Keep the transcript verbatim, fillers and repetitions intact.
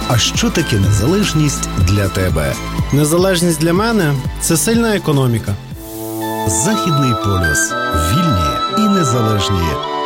А що таке незалежність для тебе? Незалежність для мене – це сильна економіка. Західний полюс. Вільні і незалежні